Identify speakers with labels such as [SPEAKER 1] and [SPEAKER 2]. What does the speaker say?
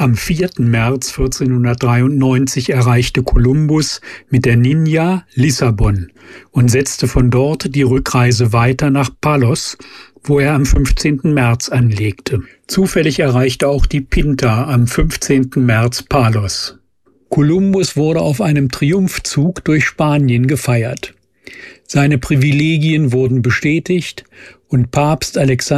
[SPEAKER 1] Am 4. März 1493 erreichte Kolumbus mit der Niña Lissabon und setzte von dort die Rückreise weiter nach Palos, wo er am 15. März anlegte. Zufällig erreichte auch die Pinta am 15. März Palos. Kolumbus wurde auf einem Triumphzug durch Spanien gefeiert. Seine Privilegien wurden bestätigt und Papst Alexander